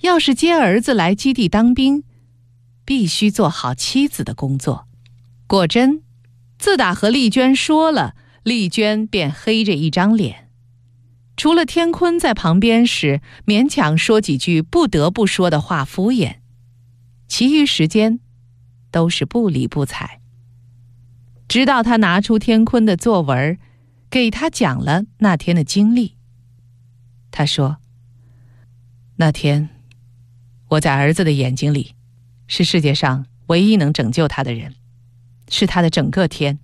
要是接儿子来基地当兵，必须做好妻子的工作。果真，自打和丽娟说了，丽娟便黑着一张脸。除了天坤在旁边时勉强说几句不得不说的话敷衍，其余时间都是不理不睬。直到他拿出天坤的作文，给他讲了那天的经历。他说，那天我在儿子的眼睛里是世界上唯一能拯救他的人，是他的整个天。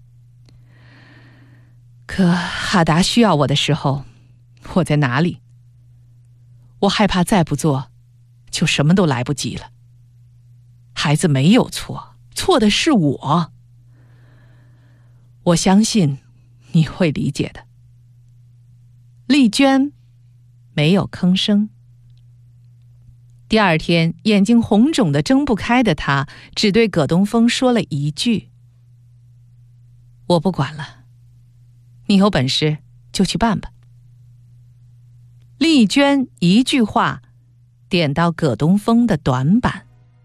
可哈达需要我的时候，我在哪里？我害怕再不做，就什么都来不及了。孩子没有错，错的是我。我相信你会理解的。丽娟没有吭声。第二天，眼睛红肿的睁不开的她，只对葛东风说了一句：我不管了，你有本事就去办吧。丽娟一句话点到葛东风的短板。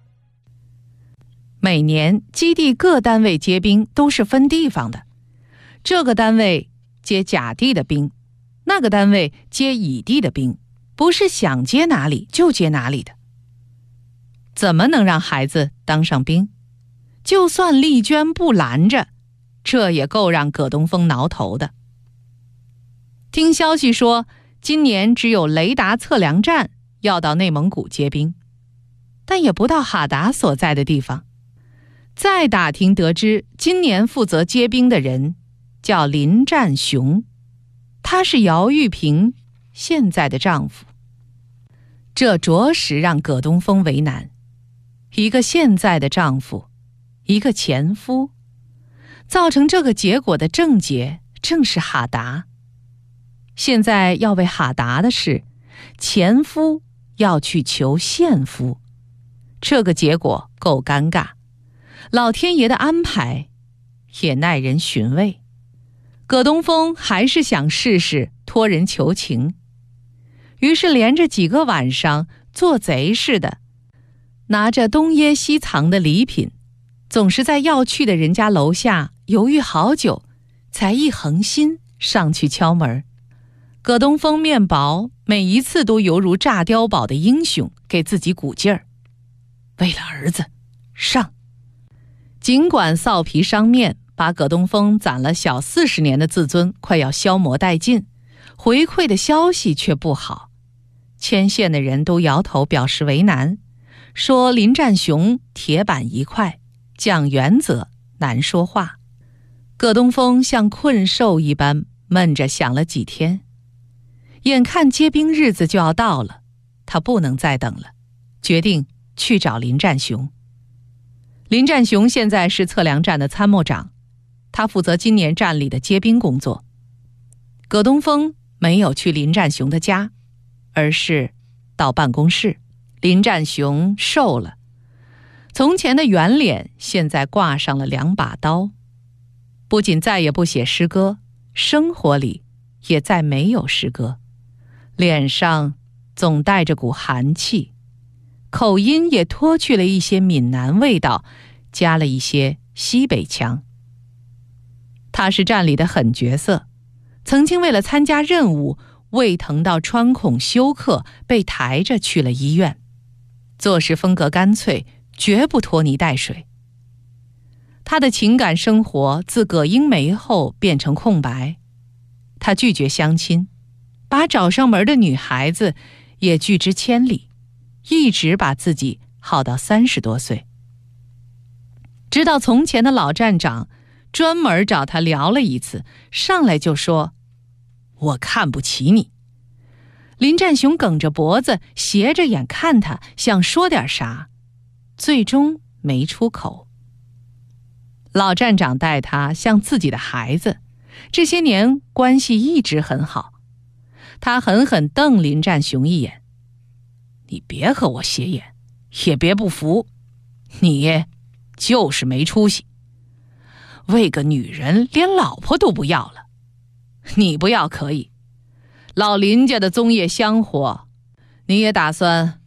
每年基地各单位接兵都是分地方的，这个单位接甲地的兵，那个单位接乙地的兵，不是想接哪里就接哪里的。怎么能让孩子当上兵？就算丽娟不拦着，这也够让葛东风挠头的。听消息说，今年只有雷达测量站要到内蒙古接兵，但也不到哈达所在的地方。再打听得知，今年负责接兵的人叫林占雄，他是姚玉萍现在的丈夫。这着实让葛东风为难，一个现在的丈夫，一个前夫，造成这个结果的症结正是哈达。现在要为哈达的事，前夫要去求现夫，这个结果够尴尬，老天爷的安排也耐人寻味。葛东风还是想试试托人求情，于是连着几个晚上做贼似的，拿着东掖西藏的礼品，总是在要去的人家楼下犹豫好久，才一横心上去敲门。葛东风面薄，每一次都犹如炸碉堡的英雄，给自己鼓劲儿。为了儿子，上！尽管臊皮伤面，把葛东风攒了小40年的自尊快要消磨殆尽，回馈的消息却不好。牵线的人都摇头表示为难，说林占雄铁板一块，讲原则，难说话。葛东风像困兽一般闷着想了几天，眼看接兵日子就要到了，他不能再等了，决定去找林占雄。林占雄现在是测量站的参谋长，他负责今年站里的接兵工作。葛东风没有去林占雄的家，而是到办公室。林占雄瘦了，从前的圆脸现在挂上了2把刀，不仅再也不写诗歌，生活里也再没有诗歌，脸上总带着股寒气，口音也脱去了一些闽南味道，加了一些西北腔。他是站里的狠角色，曾经为了参加任务，胃疼到穿孔休克，被抬着去了医院。做事风格干脆，绝不拖泥带水。他的情感生活自葛英梅后变成空白，他拒绝相亲，把找上门的女孩子也拒之千里，一直把自己耗到30多岁。直到从前的老站长专门找他聊了一次，上来就说：我看不起你。林占雄梗着脖子，斜着眼看他，想说点啥，最终没出口。老站长待他像自己的孩子，这些年关系一直很好。他狠狠瞪林占雄一眼：你别和我斜眼，也别不服，你就是没出息，为个女人连老婆都不要了。你不要可以，老林家的宗业香火，你也打算